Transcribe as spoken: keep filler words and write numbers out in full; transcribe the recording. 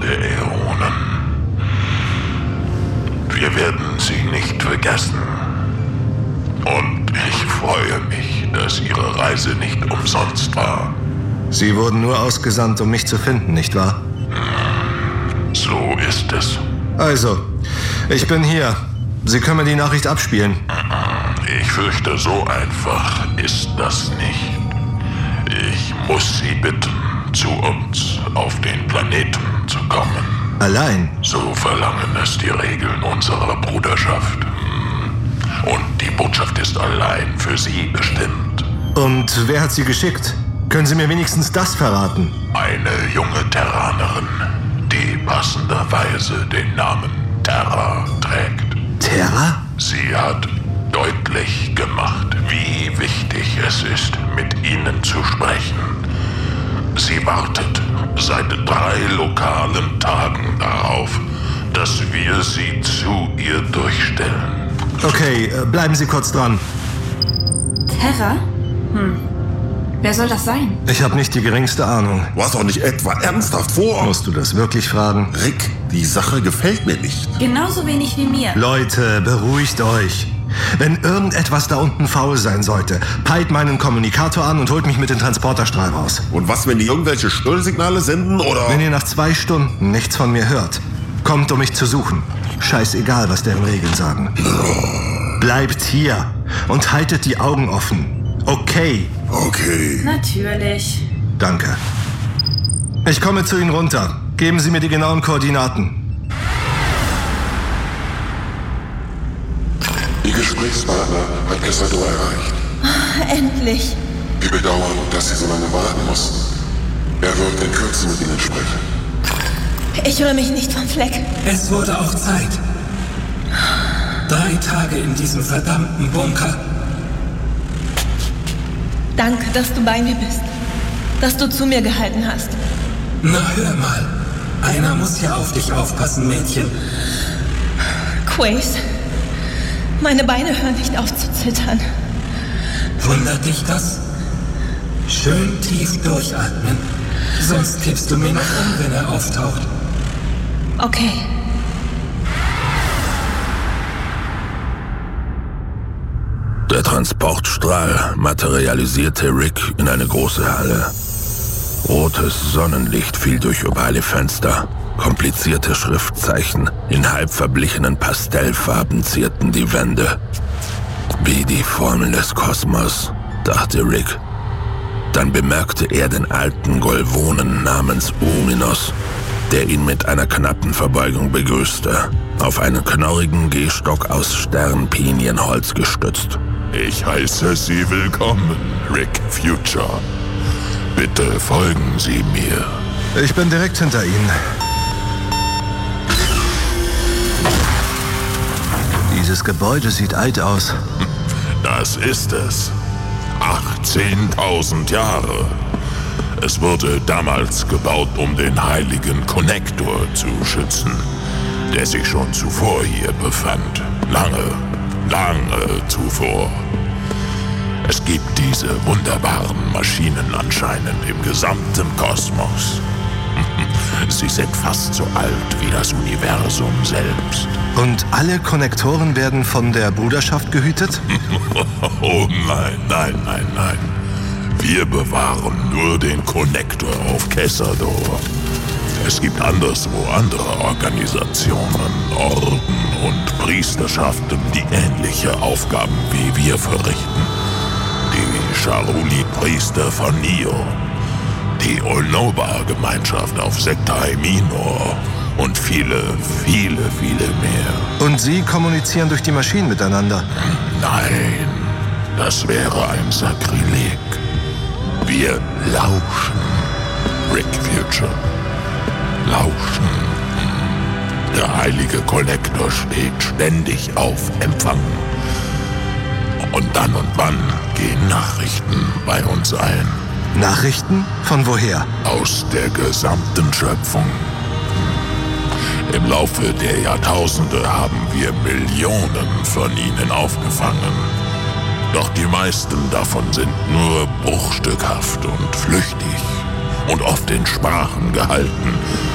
der Äonen. Wir werden sie nicht vergessen. Und ich freue mich, dass Ihre Reise nicht umsonst war. Sie wurden nur ausgesandt, um mich zu finden, nicht wahr? So ist es. Also, ich bin hier. Sie können mir die Nachricht abspielen. Ich fürchte, so einfach ist das nicht. Ich muss Sie bitten, zu uns auf den Planeten zu kommen. Allein? So verlangen es die Regeln unserer Bruderschaft. Und die Botschaft ist allein für Sie bestimmt. Und wer hat Sie geschickt? Können Sie mir wenigstens das verraten? Eine junge Terranerin, die passenderweise den Namen Terra trägt. Terra? Sie hat deutlich gemacht, wie wichtig es ist, mit Ihnen zu sprechen. Sie wartet seit drei lokalen Tagen darauf, dass wir sie zu ihr durchstellen. Okay, bleiben Sie kurz dran. Terra? Hm. Wer soll das sein? Ich habe nicht die geringste Ahnung. Du hast doch nicht etwa ernsthaft vor? Musst du das wirklich fragen? Rick, die Sache gefällt mir nicht. Genauso wenig wie mir. Leute, beruhigt euch. Wenn irgendetwas da unten faul sein sollte, peilt meinen Kommunikator an und holt mich mit dem Transporterstrahl raus. Und was, wenn die irgendwelche Störsignale senden, oder? Wenn ihr nach zwei Stunden nichts von mir hört, kommt, um mich zu suchen. Scheißegal, was deren Regeln sagen. Bleibt hier und haltet die Augen offen. Okay? Okay. Natürlich. Danke. Ich komme zu Ihnen runter. Geben Sie mir die genauen Koordinaten. Ihr Gesprächspartner hat Cassandra erreicht. Oh, endlich. Wir bedauern, dass sie so lange warten mussten. Er wird in Kürze mit Ihnen sprechen. Ich rühre mich nicht vom Fleck. Es wurde auch Zeit. Drei Tage in diesem verdammten Bunker. Danke, dass du bei mir bist. Dass du zu mir gehalten hast. Na, hör mal. Einer muss ja auf dich aufpassen, Mädchen. Quace. Meine Beine hören nicht auf zu zittern. Wundert dich das? Schön tief durchatmen. Sonst kippst du mir noch um, wenn er auftaucht. Okay. Der Transportstrahl materialisierte Rick in eine große Halle. Rotes Sonnenlicht fiel durch ovale Fenster. Komplizierte Schriftzeichen in halb verblichenen Pastellfarben zierten die Wände. Wie die Formel des Kosmos, dachte Rick. Dann bemerkte er den alten Golvonen namens Uminos, der ihn mit einer knappen Verbeugung begrüßte, auf einen knorrigen Gehstock aus Sternpinienholz gestützt. Ich heiße Sie willkommen, Rick Future. Bitte folgen Sie mir. Ich bin direkt hinter Ihnen. Dieses Gebäude sieht alt aus. Das ist es. achtzehntausend Jahre. Es wurde damals gebaut, um den heiligen Konnektor zu schützen, der sich schon zuvor hier befand. Lange, lange zuvor. Es gibt diese wunderbaren Maschinen anscheinend im gesamten Kosmos. Sie sind fast so alt wie das Universum selbst. Und alle Konnektoren werden von der Bruderschaft gehütet? Oh nein, nein, nein, nein. Wir bewahren nur den Konnektor auf Kessador. Es gibt anderswo andere Organisationen, Orden und Priesterschaften, die ähnliche Aufgaben wie wir verrichten. Die Charuli-Priester von Nio, die Olnoba-Gemeinschaft auf Sektai Minor und viele, viele, viele mehr. Und Sie kommunizieren durch die Maschinen miteinander? Nein, das wäre ein Sakrileg. Wir lauschen, Rick Future. Lauschen. Der heilige Kollektor steht ständig auf Empfang. Und dann und wann gehen Nachrichten bei uns ein. Nachrichten? Von woher? Aus der gesamten Schöpfung. Im Laufe der Jahrtausende haben wir Millionen von ihnen aufgefangen. Doch die meisten davon sind nur bruchstückhaft und flüchtig und oft in Sprachen gehalten,